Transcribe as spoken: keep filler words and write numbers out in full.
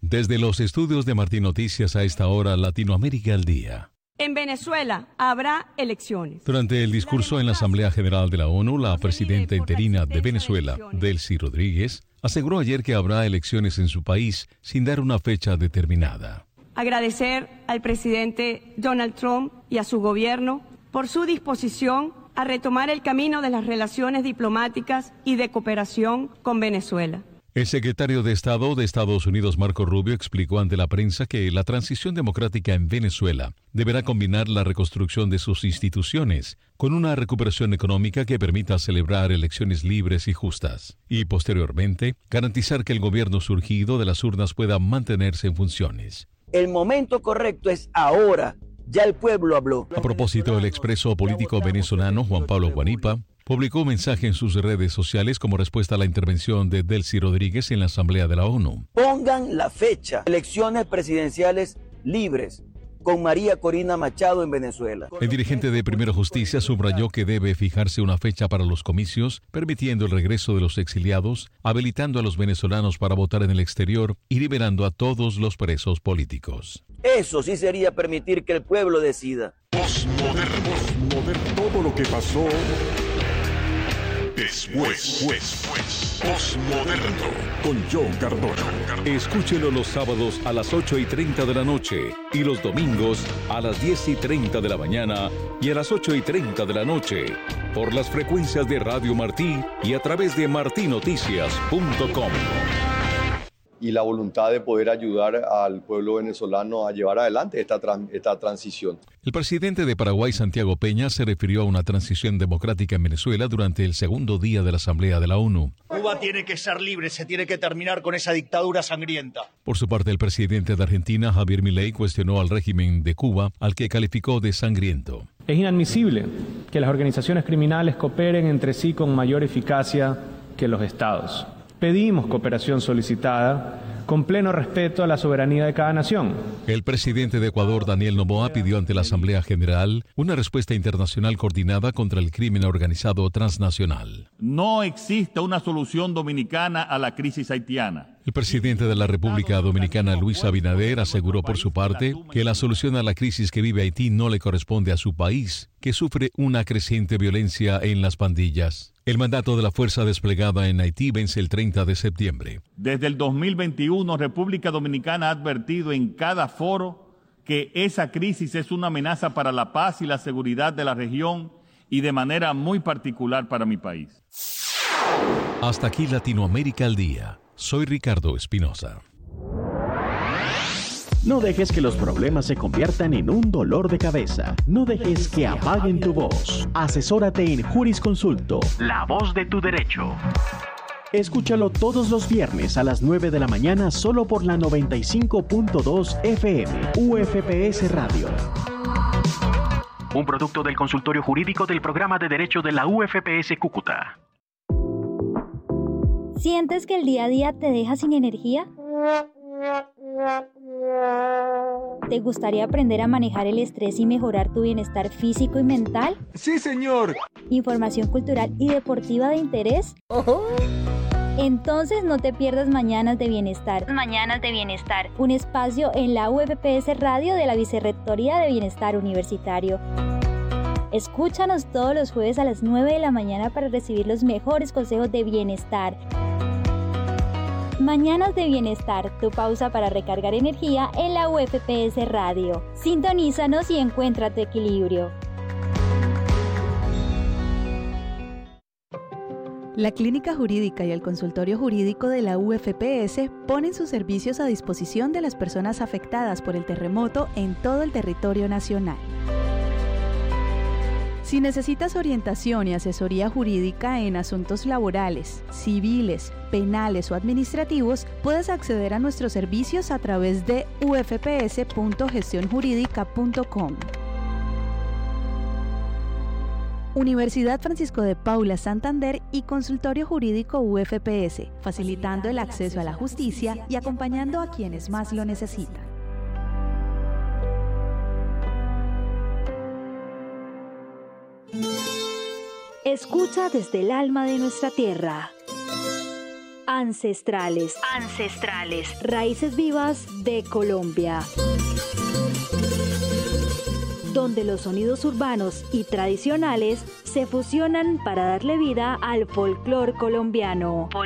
Desde los estudios de Martín Noticias a esta hora, Latinoamérica al día. En Venezuela habrá elecciones. Durante el discurso en la Asamblea General de la ONU, la presidenta interina de Venezuela, Delcy Rodríguez, aseguró ayer que habrá elecciones en su país sin dar una fecha determinada. Agradecer al presidente Donald Trump y a su gobierno por su disposición a retomar el camino de las relaciones diplomáticas y de cooperación con Venezuela. El secretario de Estado de Estados Unidos, Marco Rubio, explicó ante la prensa que la transición democrática en Venezuela deberá combinar la reconstrucción de sus instituciones con una recuperación económica que permita celebrar elecciones libres y justas, y posteriormente garantizar que el gobierno surgido de las urnas pueda mantenerse en funciones. El momento correcto es ahora. Ya el pueblo habló. A propósito, el expreso político venezolano Juan Pablo Guanipa publicó un mensaje en sus redes sociales como respuesta a la intervención de Delcy Rodríguez en la Asamblea de la ONU. Pongan la fecha. Elecciones presidenciales libres con María Corina Machado en Venezuela. El dirigente de Primero Justicia subrayó que debe fijarse una fecha para los comicios, permitiendo el regreso de los exiliados, habilitando a los venezolanos para votar en el exterior y liberando a todos los presos políticos. Eso sí sería permitir que el pueblo decida. Postmoderno, postmoderno, todo lo que pasó después, después, postmoderno, con John Cardona. Escúchelo los sábados a las ocho y treinta de la noche y los domingos a las diez y treinta de la mañana y a las ocho y treinta de la noche por las frecuencias de Radio Martí y a través de martí noticias punto com. Y la voluntad de poder ayudar al pueblo venezolano a llevar adelante esta, tran- esta transición. El presidente de Paraguay, Santiago Peña, se refirió a una transición democrática en Venezuela durante el segundo día de la Asamblea de la ONU. Cuba tiene que ser libre, se tiene que terminar con esa dictadura sangrienta. Por su parte, el presidente de Argentina, Javier Milei, cuestionó al régimen de Cuba, al que calificó de sangriento. Es inadmisible que las organizaciones criminales cooperen entre sí con mayor eficacia que los estados. Pedimos cooperación solicitada con pleno respeto a la soberanía de cada nación. El presidente de Ecuador, Daniel Noboa, pidió ante la Asamblea General una respuesta internacional coordinada contra el crimen organizado transnacional. No existe una solución dominicana a la crisis haitiana. El presidente de la República Dominicana, Luis Abinader, aseguró por su parte que la solución a la crisis que vive Haití no le corresponde a su país, que sufre una creciente violencia en las pandillas. El mandato de la fuerza desplegada en Haití vence el treinta de septiembre. Desde el dos mil veintiuno, República Dominicana ha advertido en cada foro que esa crisis es una amenaza para la paz y la seguridad de la región y de manera muy particular para mi país. Hasta aquí Latinoamérica al día. Soy Ricardo Espinosa. No dejes que los problemas se conviertan en un dolor de cabeza. No dejes que apaguen tu voz. Asesórate en Jurisconsulto, la voz de tu derecho. Escúchalo todos los viernes a las nueve de la mañana solo por la noventa y cinco punto dos F M, U F P S Radio. Un producto del consultorio jurídico del programa de derecho de la U F P S Cúcuta. ¿Sientes que el día a día te deja sin energía? ¿Te gustaría aprender a manejar el estrés y mejorar tu bienestar físico y mental? ¡Sí, señor! ¿Información cultural y deportiva de interés? ¡Oh! Entonces no te pierdas Mañanas de Bienestar. Mañanas de Bienestar. Un espacio en la U F P S Radio de la Vicerrectoría de Bienestar Universitario. Escúchanos todos los jueves a las nueve de la mañana para recibir los mejores consejos de bienestar. Mañanas de Bienestar, tu pausa para recargar energía en la U F P S Radio. Sintonízanos y encuentra tu equilibrio. La Clínica Jurídica y el Consultorio Jurídico de la U F P S ponen sus servicios a disposición de las personas afectadas por el terremoto en todo el territorio nacional. Si necesitas orientación y asesoría jurídica en asuntos laborales, civiles, penales o administrativos, puedes acceder a nuestros servicios a través de u f p s punto gestión jurídica punto com. Universidad Francisco de Paula Santander y Consultorio Jurídico U F P S, facilitando el acceso a la justicia y acompañando a quienes más lo necesitan. Escucha desde el alma de nuestra tierra. Ancestrales. Ancestrales. Raíces vivas de Colombia. Donde los sonidos urbanos y tradicionales se fusionan para darle vida al folclor colombiano.